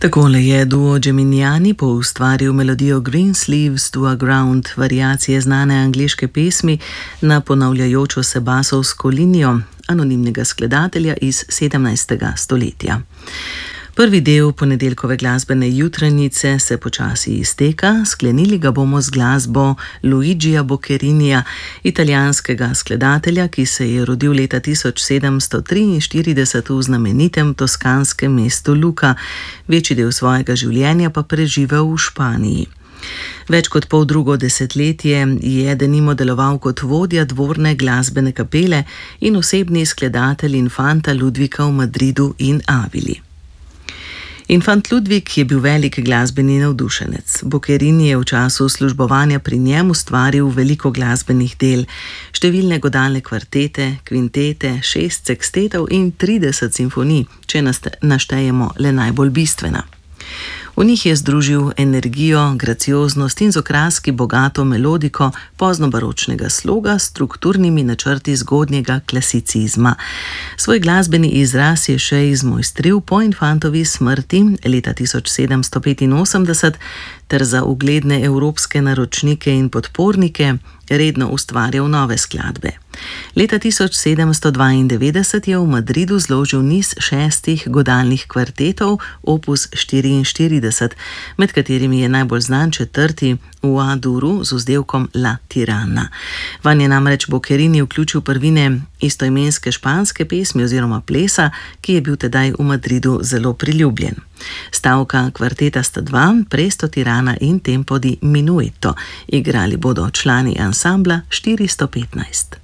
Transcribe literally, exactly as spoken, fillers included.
Takole je duo Geminiani poustvaril melodijo Green Sleeves to a Ground, variacije znane angleške pesmi na ponavljajočo se basovsko linijo anonimnega skladatelja iz sedemnajstega stoletja. Prvi del ponedeljkove glasbene jutranjice se počasi izteka, sklenili ga bomo z glasbo Luigija Bocchettinija, italijanskega skladatelja, ki se je rodil leta tisoč sedemsto triinštirideset v znamenitem toskanskem mestu Lucca, večji del svojega življenja pa preživel v Španiji. Več kot pol drugo desetletje je denimo deloval kot vodja dvorne glasbene kapele in osebni skladatelj infanta Ludvika v Madridu in Avili. Infant Ludvik je bil velik glasbeni navdušenec. Bocchettini je v času službovanja pri njem ustvaril veliko glasbenih del, številne godalne kvartete, kvintete, šest sekstetov in trideset simfonij, če naštejemo le najbolj bistvena. V njih je združil energijo, gracioznost in z okraski bogato melodiko poznobaročnega sloga s strukturnimi načrti zgodnjega klasicizma. Svoj glasbeni izraz je še izmojstril po infantovi smrti leta tisoč sedemsto petinosemdeset ter za ugledne evropske naročnike in podpornike redno ustvarjal nove skladbe. Leta tisoč sedemsto dvaindevetdeset je v Madridu zložil niz šestih godalnih kvartetov opus štiriinštirideset, med katerimi je najbolj znan četrti v A-duru z vzdevkom La Tirana. Van je namreč Bocchettini vključil prvine istoimenske španske pesmi oziroma plesa, ki je bil tedaj v Madridu zelo priljubljen. Stavka kvarteta sta dva, Presto Tirana in Tempo di Minuetto. Igrali bodo člani ansambla štiristo petnajst.